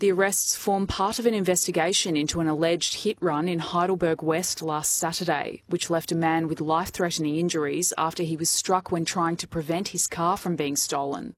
The arrests form part of an investigation into an alleged hit run in Heidelberg West last Saturday, which left a man with life-threatening injuries after he was struck when trying to prevent his car from being stolen.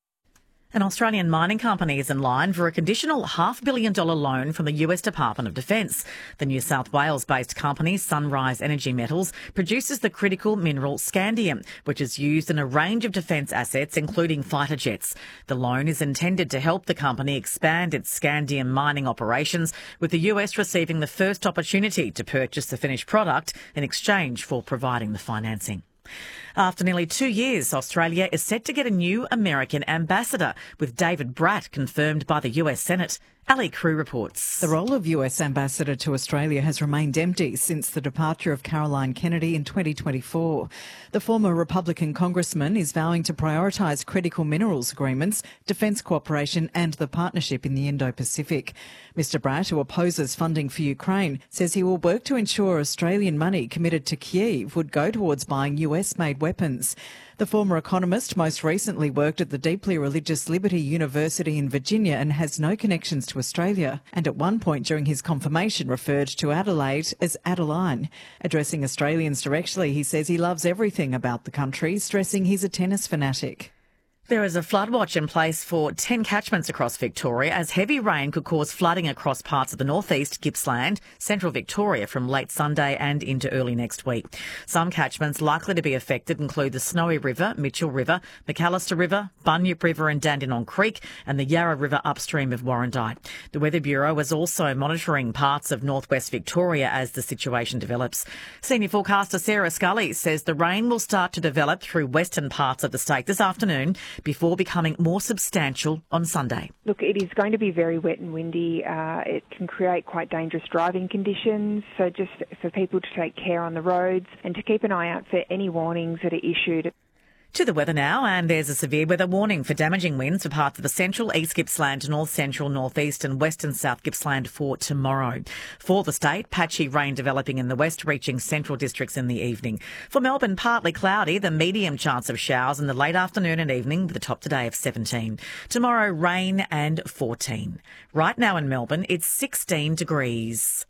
An Australian mining company is in line for a conditional $500 million loan from the US Department of Defence. The New South Wales-based company Sunrise Energy Metals produces the critical mineral scandium, which is used in a range of defence assets, including fighter jets. The loan is intended to help the company expand its scandium mining operations, with the US receiving the first opportunity to purchase the finished product in exchange for providing the financing. After nearly 2 years, Australia is set to get a new American ambassador, with David Bratt confirmed by the US Senate. Ali Crew reports. The role of US Ambassador to Australia has remained empty since the departure of Caroline Kennedy in 2024. The former Republican congressman is vowing to prioritise critical minerals agreements, defence cooperation and the partnership in the Indo-Pacific. Mr Bratt, who opposes funding for Ukraine, says he will work to ensure Australian money committed to Kyiv would go towards buying US-made weapons. The former economist most recently worked at the deeply religious Liberty University in Virginia and has no connections to Australia, and at one point during his confirmation referred to Adelaide as Adeline. Addressing Australians directly, he says he loves everything about the country, stressing he's a tennis fanatic. There is a flood watch in place for 10 catchments across Victoria as heavy rain could cause flooding across parts of the northeast, Gippsland, central Victoria from late Sunday and into early next week. Some catchments likely to be affected include the Snowy River, Mitchell River, McAllister River, Bunyip River and Dandenong Creek and the Yarra River upstream of Warrandyte. The Weather Bureau is also monitoring parts of northwest Victoria as the situation develops. Senior forecaster Sarah Scully says the rain will start to develop through western parts of the state this afternoon, before becoming more substantial on Sunday. Look, it is going to be very wet and windy. It can create quite dangerous driving conditions, so just for people to take care on the roads and to keep an eye out for any warnings that are issued. To the weather now, and there's a severe weather warning for damaging winds for parts of the central East Gippsland, north central, northeast and western South Gippsland for tomorrow. For the state, patchy rain developing in the west, reaching central districts in the evening. For Melbourne, partly cloudy, the medium chance of showers in the late afternoon and evening with a top today of 17. Tomorrow, rain and 14. Right now in Melbourne, it's 16 degrees.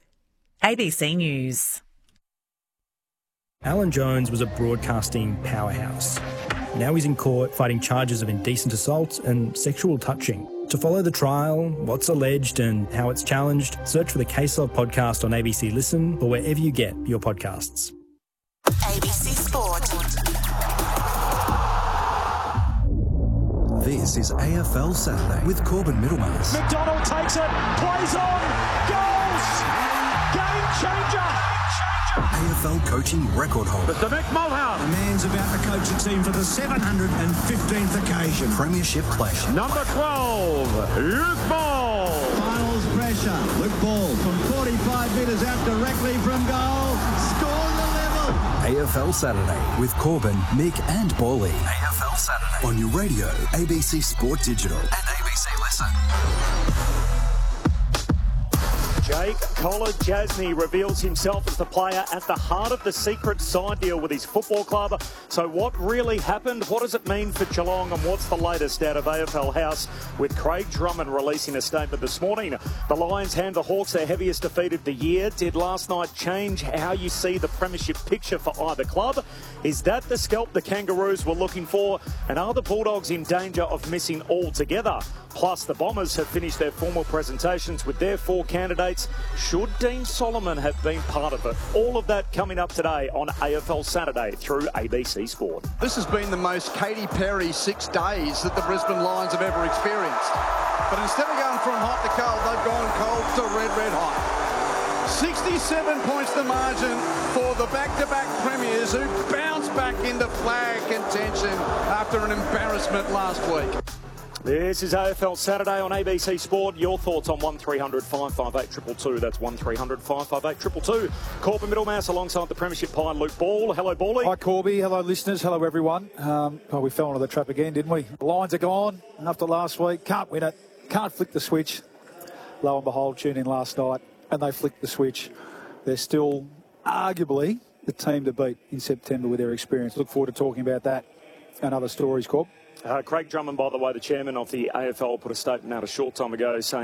ABC News. Alan Jones was a broadcasting powerhouse. Now he's in court fighting charges of indecent assault and sexual touching. To follow the trial, what's alleged and how it's challenged, search for the Case Of podcast on ABC Listen or wherever you get your podcasts. ABC Sport. This is AFL Saturday with Corbin Middlemass. McDonald takes it, plays on, goals! Game changer! AFL coaching record holder. Mr. Mick Mulhouse. The man's about to coach a team for the 715th occasion. Premiership clash. Number 12, Luke Ball. Finals pressure. Luke Ball from 45 metres out directly from goal. Scores the level. AFL Saturday with Corbin, Mick and Bally. AFL Saturday on your radio, ABC Sport Digital and ABC Listen. Jake Kolodjasny reveals himself as the player at the heart of the secret side deal with his football club. So what really happened? What does it mean for Geelong? And what's the latest out of AFL House with Craig Drummond releasing a statement this morning? The Lions hand the Hawks their heaviest defeat of the year. Did last night change how you see the premiership picture for either club? Is that the scalp the Kangaroos were looking for? And are the Bulldogs in danger of missing altogether? Plus, the Bombers have finished their formal presentations with their 4 candidates. Should Dean Solomon have been part of it? All of that coming up today on AFL Saturday through ABC Sport. This has been the most Katy Perry 6 days that the Brisbane Lions have ever experienced. But instead of going from hot to cold, they've gone cold to red, red hot. 67 points the margin for the back-to-back premiers who bounced back into flag contention after an embarrassment last week. This is AFL Saturday on ABC Sport. Your thoughts on 1300 558 222. That's 1300 558 222. Corbin Middlemass alongside the Premiership Pie, Luke Ball. Hello, Bally. Hi, Corby. Hello, listeners. Hello, everyone. We fell into the trap again, didn't we? The Lions are gone after last week. Can't win it. Can't flick the switch. Lo and behold, tuned in last night and they flicked the switch. They're still arguably the team to beat in September with their experience. Look forward to talking about that and other stories, Corb. Craig Drummond, by the way, the chairman of the AFL, put a statement out a short time ago saying